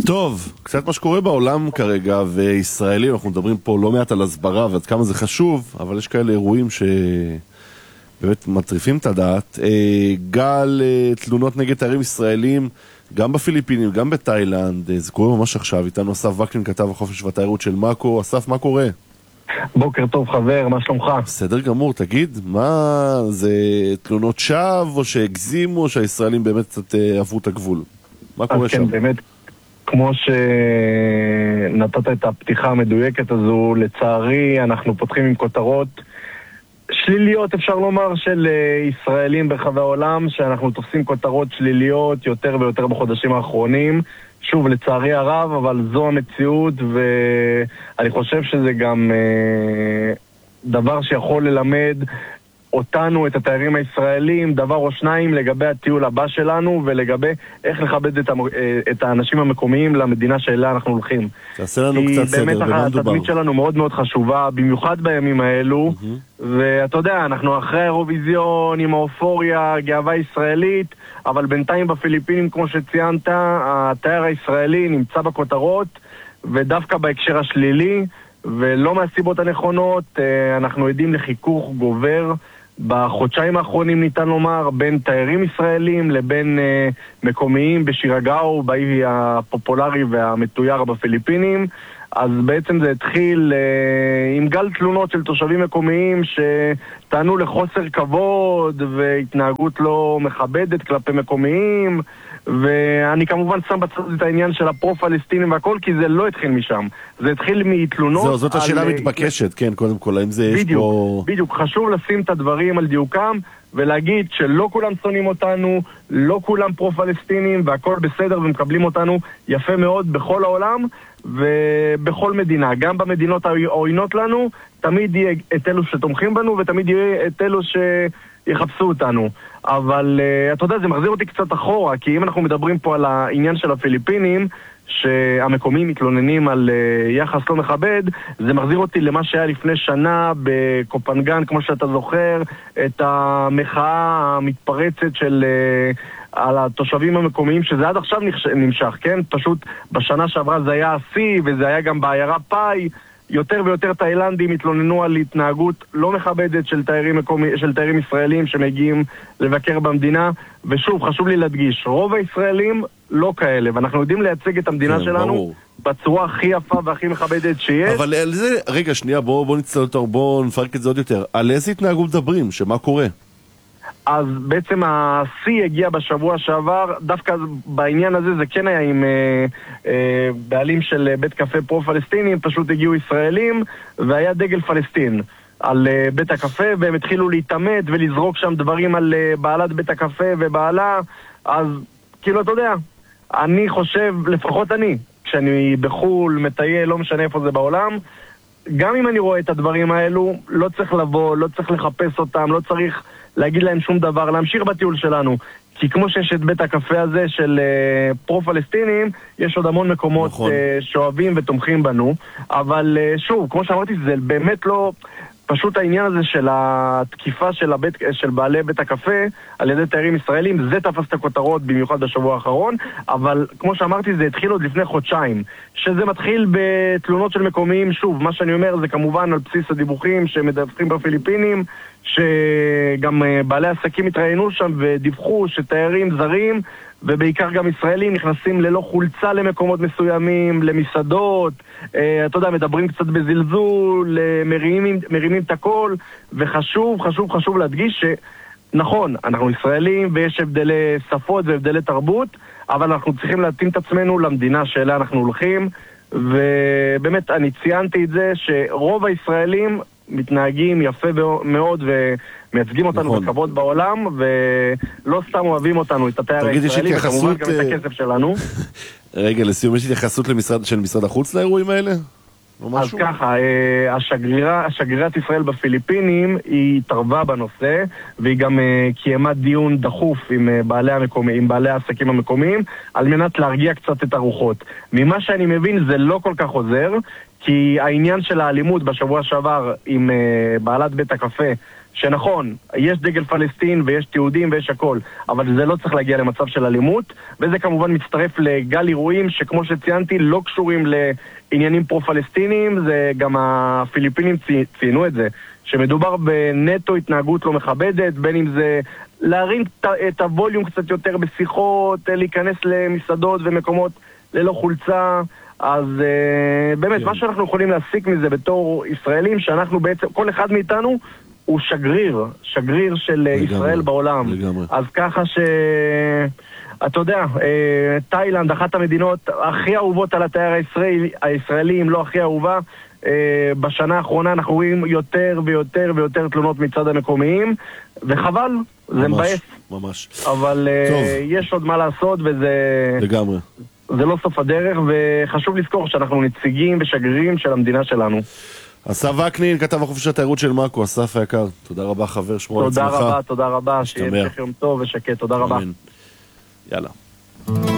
טוב, קצת מה שקורה בעולם כרגע, וישראלים, אנחנו מדברים פה לא מעט על הסברה ועד כמה זה חשוב, אבל יש כאלה אירועים שבאמת מטריפים את הדעת. גל תלונות נגד תיירים ישראלים, גם בפיליפינים, גם בתאילנד, זה קורה ממש עכשיו. איתנו אסף וקנין, כתב החופש והתיירות של מאקו. אסף, מה קורה? בוקר טוב חבר, מה שלומך? בסדר גמור, תגיד, מה זה תלונות שווא, או שהגזימו, או שהישראלים באמת קצת עברו את הגבול? מה קורה שם? כן, באמת, כמו שנתת את הפתיחה המדויקת הזו, לצערי אנחנו פותחים עם כותרות שליליות, אפשר לומר, של ישראלים ברחבי העולם, שאנחנו תופסים כותרות שליליות יותר ויותר בחודשים האחרונים. שוב, לצערי הרב, אבל זו המציאות, ואני חושב שזה גם דבר שיכול ללמד אותנו, את התיירים הישראלים, דבר או שניים לגבי הטיול הבא שלנו, ולגבי איך לכבד את האנשים המקומיים למדינה שאליה אנחנו הולכים. תעשה לנו קצת סדר, במה מדובר? באמת התדמית שלנו מאוד מאוד חשובה, במיוחד בימים האלו, ואתה יודע, אנחנו אחרי האירוויזיון עם האופוריה, גאווה ישראלית, אבל בינתיים בפיליפינים, כמו שציינת, התייר הישראלי נמצא בכותרות, ודווקא בהקשר השלילי, ולא מהסיבות הנכונות, אנחנו עדים לחיכוך גובר בחודשיים האחרונים, ניתן לומר, בין תיירים ישראלים לבין מקומיים בשירגאו, באי הפופולרי והמתויר בפיליפינים. אז בעצם זה התחיל עם גל תלונות של תושבים מקומיים שטענו לחוסר כבוד והתנהגות לא מכבדת כלפי מקומיים, ואני כמובן שם בצד את העניין של הפרו-פלסטינים והכל, כי זה לא התחיל משם, זה התחיל מתלונות. זאת השאלה מתבקשת, כן, קודם כל, האם זה יש פה... בדיוק, חשוב לשים את הדברים על דיוקם ולהגיד שלא כולם שונאים אותנו, לא כולם פרו-פלסטינים, והכל בסדר ומקבלים אותנו יפה מאוד בכל העולם ובכל מדינה. גם במדינות העוינות לנו תמיד יהיה את אלו שתומכים בנו, ותמיד יהיה את אלו שיחפשו אותנו. אבל אתה יודע, זה מחזיר אותי קצת אחורה, כי אם אנחנו מדברים פה על העניין של הפיליפינים, שהמקומיים מתלוננים על יחס לא מכבד, זה מחזיר אותי למה שהיה לפני שנה בקופנגן, כמו שאתה זוכר, את המחאה המתפרצת של על התושבים המקומיים, שזה עד עכשיו נמשך, כן? פשוט בשנה שעברה זה היה השיא, וזה היה גם בעיירה פאי. יותר ויותר תאילנדים התלוננו על התנהגות לא מכבדת של תיירים ישראלים שמגיעים לבקר במדינה, ושוב, חשוב לי להדגיש, רוב הישראלים לא כאלה, ואנחנו יודעים לייצג את המדינה שלנו בצורה הכי יפה והכי מכבדת שיש. אבל על זה, רגע, שנייה, בוא נצטרך יותר, בוא נפרק את זה עוד יותר. על איזה התנהגות מדברים? שמה קורה? אז בעצם השיא הגיע בשבוע שעבר, דווקא בעניין הזה זה כן היה עם בעלים של בית קפה פרו-פלסטינים, פשוט הגיעו ישראלים והיה דגל פלסטין על בית הקפה, והם התחילו להתעמת ולזרוק שם דברים על בעלת בית הקפה ובעלה. אז כאילו אתה יודע, אני חושב, לפחות אני, כשאני בחול, מטייל, לא משנה איפה זה בעולם, גם אם אני רואה את הדברים האלו, לא צריך לבוא, לא צריך לחפש אותם, לא צריך להגיד להם שום דבר, להמשיך בטיול שלנו. כי כמו שיש את בית הקפה הזה של פרו-פלסטינים, יש עוד המון מקומות שאוהבים ותומכים בנו. אבל שוב, כמו שאמרתי, זה באמת לא... פשוט העניין הזה של התקיפה של בעלי בית הקפה על ידי תיירים ישראלים, זה תפס את הכותרות במיוחד בשבוע האחרון, אבל כמו שאמרתי, זה התחיל עוד לפני חודשיים, שזה מתחיל בתלונות של מקומיים. שוב, מה שאני אומר זה כמובן על בסיס הדיווחים שמדווחים בפיליפינים, שגם בעלי עסקים התראיינו שם ודיווחו שתיירים זרים ובעיקר גם ישראלים נכנסים ללא חולצה למקומות מסוימים, למסעדות, אתה יודע, מדברים קצת בזלזול, מרימים את הכל, וחשוב להדגיש שנכון, אנחנו ישראלים ויש הבדלי שפות והבדלי תרבות, אבל אנחנו צריכים להתאים את עצמנו למדינה שאליה אנחנו הולכים, ובאמת אני ציינתי את זה שרוב הישראלים מתנהגים יפה מאוד ומייצגים אותנו בכבוד בעולם, ולא סתם אוהבים אותנו, את התייר הישראלי, וכמובן גם את הכסף שלנו. רגע, לסיום, יש התייחסות של משרד החוץ לאירועים האלה? אז ככה, השגרירת ישראל בפיליפינים היא התערבה בנושא, והיא גם קיימה דיון דחוף עם בעלי העסקים המקומיים, על מנת להרגיע קצת את הרוחות. ממה שאני מבין זה לא כל כך עוזר, כי העניין של האלימות בשבוע שעבר עם בעלת בית הקפה, שנכון, יש דגל פלסטין ויש תיעודים ויש הכל, אבל זה לא צריך להגיע למצב של אלימות, וזה כמובן מצטרף לגל אירועים שכמו שציינתי לא קשורים לעניינים פרו-פלסטיניים, זה גם הפיליפינים ציינו את זה, שמדובר בנטו התנהגות לא מכבדת, בין אם זה להרים את הווליום קצת יותר בשיחות, להיכנס למסעדות ומקומות ללא חולצה, אז באמת מה שאנחנו יכולים להסיק מזה בתור ישראלים, שאנחנו בעצם, כל אחד מאיתנו הוא שגריר של ישראל בעולם. אז ככה אתה יודע, תאילנד, אחת המדינות הכי אהובות על התייר הישראלי, אם לא הכי אהובה, בשנה האחרונה אנחנו רואים יותר ויותר ויותר תלונות מצד המקומיים, וחבל, זה מבאס. ממש. אבל יש עוד מה לעשות, וזה... לגמרי. זה לא סוף הדרך, וחשוב לזכור שאנחנו נציגים ושגרירים של המדינה שלנו. אסף וקנין, כתב החופש התיירות של מאקו. אסף היקר, תודה רבה חבר, שמור על עצמך. תודה רבה, שיהיה המשך יום טוב ושקט, תודה רבה. יאללה.